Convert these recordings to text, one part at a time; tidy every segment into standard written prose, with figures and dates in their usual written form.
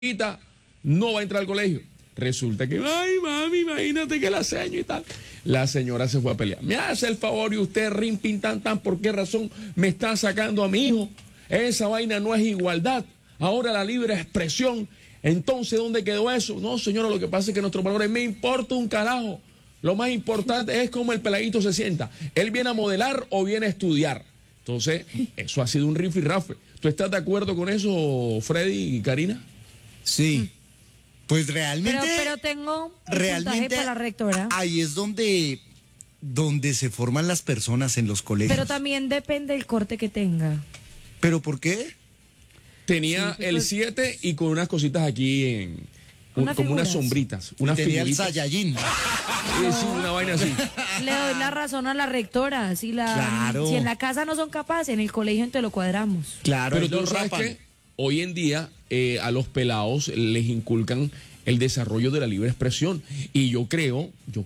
no va a entrar al colegio. Resulta que, ay, mami, imagínate que la seño y tal. La señora se fue a pelear. Me hace el favor y usted, rin, pin, tan, tan, ¿por qué razón me está sacando a mi hijo? Esa vaina no es igualdad. Ahora la libre expresión. Entonces, ¿dónde quedó eso? No, señora, lo que pasa es que nuestros valores me importa un carajo. Lo más importante es cómo el peladito se sienta. ¿Él viene a modelar o viene a estudiar? Entonces, eso ha sido un rifirrafe. ¿Tú estás de acuerdo con eso, Freddy y Karina? Sí. Pues realmente. Pero tengo un realmente puntaje para la rectora. Ahí es donde se forman las personas en los colegios. Pero también depende del corte que tenga. ¿Pero por qué? Tenía Sí, el pues, 7 y con unas cositas aquí como figuras. unas sombritas. Unas Tenía el figuritas. Saiyajin. Sí, una vaina así. Le doy la razón a la rectora. Claro. Si en la casa no son capaces, en el colegio entonces lo cuadramos. Claro, Pero ellos tú sabes rapan. que hoy en día a los pelados les inculcan el desarrollo de la libre expresión. Y yo creo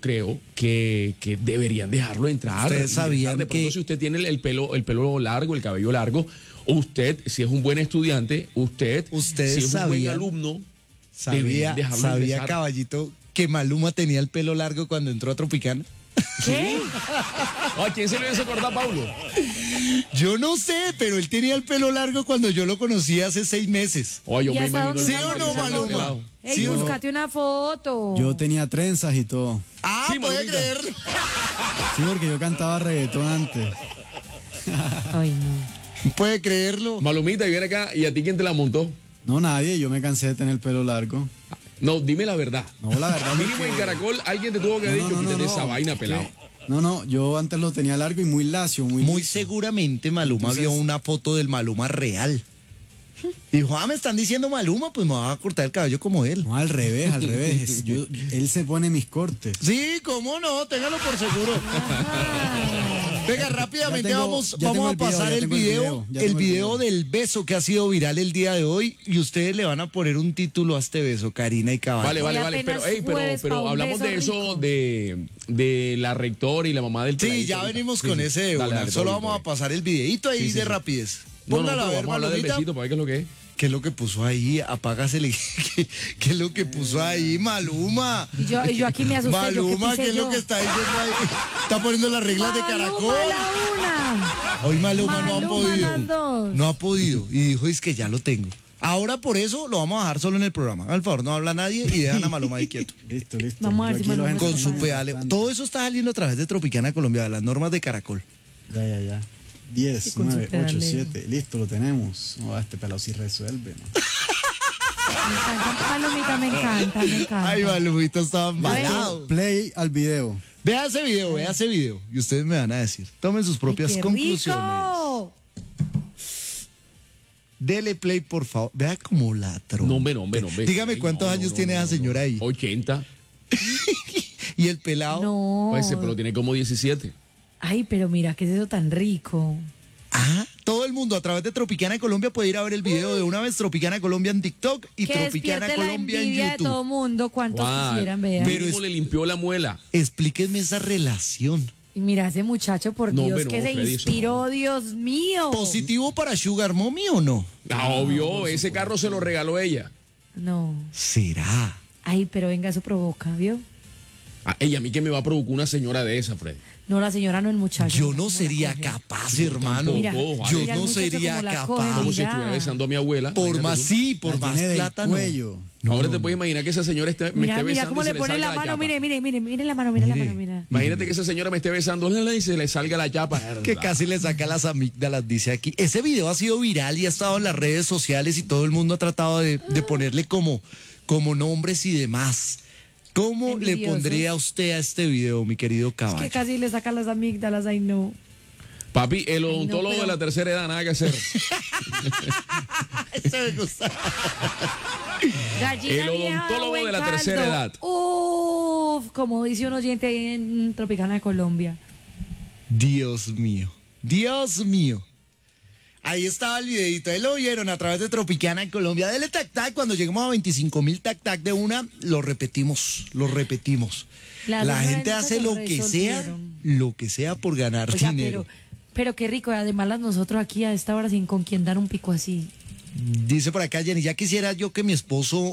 que deberían dejarlo entrar. Ustedes sabían de pronto, que si usted tiene el pelo largo, el cabello largo, usted, si es un buen estudiante, Ustedes si es un buen sabían- alumno, deberían dejarlo sabía ingresar. Caballito, que Maluma tenía el pelo largo cuando entró a Tropicana. ¿Qué? ¿A quién se le hubiese acordado, Paulo? Yo no sé, pero él tenía el pelo largo cuando yo lo conocí hace 6 meses. Oye, yo ¿Y me hasta imagino. dónde ¿Sí o no, está Maluma? pelado. Ey, ¿Sí o no? búscate una foto. Yo tenía trenzas y todo. Ah, Sí, puede Malumita. creer. Sí, porque yo cantaba reggaetón antes. Ay, no. Puede creerlo. Malumita, y viene acá, ¿y a ti quién te la montó? No, nadie, yo me cansé de tener el pelo largo. No, dime la verdad. No, la verdad. Mínimo en Caracol alguien te tuvo que haber dicho, quítate esa vaina, pelado. No, yo antes lo tenía largo y muy lacio, muy Muy liso. seguramente Maluma Entonces- vio una foto del Maluma real. Dijo, me están diciendo Maluma, pues me va a cortar el cabello como él. No, al revés, al revés. Él se pone mis cortes. Sí, cómo no, téngalo por seguro. Venga, rápidamente Ya tengo- vamos ya tengo a el video, pasar ya el tengo el video, video, ya el tengo el video video. del beso que ha sido viral el día de hoy y ustedes le van a poner un título a este beso, Karina y Caballo. Vale. Hoy Pero, apenas jueves pa' pero un hablamos beso de eso, rico. de la rectora y la mamá del Sí, peladito ya ahorita. venimos Sí, con sí. ese de Dale, una. dale, Solo todo bien, vamos a todo bien. pasar el videito ahí Sí, sí, de sí. rapidez. No, Póngalo a ver, vamos a hablar del Malumita. besito para ver qué es lo que es. ¿Qué es lo que puso ahí? Apágasele. ¿Qué es lo que puso ahí, Maluma? Y yo aquí me asusté. Maluma, ¿qué ¿qué es lo que está diciendo ahí? Está poniendo las reglas de Caracol. Hoy Maluma no ha Maluma podido. las dos. No ha podido. Y dijo, es que ya lo tengo. Ahora por eso lo vamos a dejar solo en el programa. Al favor, no habla nadie y dejan a Maluma ahí quieto. Listo. Vamos a ver Yo si aquí Maluma los se Con su Maluma. pedale. Todo eso está saliendo a través de Tropicana Colombia, de las normas de Caracol. Ya. 10, con su 9, 8, pedaleo. 7. Listo, lo tenemos. No, este pelado sí resuelve, ¿no? Me encanta. Palomita, me encanta. Ay, Malumita estaba embalado. Play al video. Vea ese video. Y ustedes me van a decir. Tomen sus propias ¡Qué conclusiones. rico! Dele play, por favor. Vea cómo la trompa. No, hombre. Dígame Ay, cuántos no, años no, tiene no, esa señora ahí. 80. Y el pelado. No. Pues ese pelo tiene como 17. Ay, pero mira, ¿qué es eso tan rico? Ah, todo el mundo a través de Tropicana Colombia puede ir a ver el video de una vez. Tropicana Colombia en TikTok y Que Tropicana despierte la Colombia en envidia de todo YouTube. mundo. ¿Cuántos quisieran ver? Pero ¿Cómo le limpió la muela? Explíquenme esa relación. Y mira, ese muchacho, por No, Dios, hombre, que no, se Freddy, eso inspiró, Dios mío. ¿Positivo para Sugar Mommy o no? Obvio, ese carro se lo regaló ella. No. ¿Será? Ay, pero venga, eso provoca, ¿vio? Ella a mí que me va a provocar una señora de esa, Freddy. No, la señora no es muchacho. Yo no ¿Cómo la sería coge? capaz, hermano. Mira, Tampoco, Yo mira el no muchacho sería cómo la capaz. coge, Como si mira. estuviera besando a mi abuela. Por Imagínate más tú. sí, por La más tiene del plata no. cuello. Ahora te puedes imaginar que esa señora me Mira, esté mira besando cómo y se le pone salga la mano. chapa. Mire la mano, mira la mano, mira. Imagínate que esa señora me esté besando y se le salga la chapa. Que casi le saca las amígdalas, dice aquí. Ese video ha sido viral y ha estado en las redes sociales y todo el mundo ha tratado de ponerle como nombres y demás. ¿Cómo le Envidiosos. pondría usted a este video, mi querido Es caballo? que casi le saca las amígdalas, ay no. Papi, el odontólogo pero- de la tercera edad, nada que hacer. Ese me gusta. Gallina El vieja, odontólogo buen de la caldo. tercera edad. Uf, como dice un oyente ahí en Tropicana de Colombia. Dios mío. Dios mío. Ahí estaba el videito, ahí lo vieron a través de Tropicana en Colombia. Dele tac tac, cuando lleguemos a 25,000 tac tac de una, lo repetimos. La Las gente señoras hace se resolvieron. lo que sea por ganar Oiga, dinero. pero qué rico, además nosotros aquí a esta hora sin con quien dar un pico así. Dice por acá Jenny, ya quisiera yo que mi esposo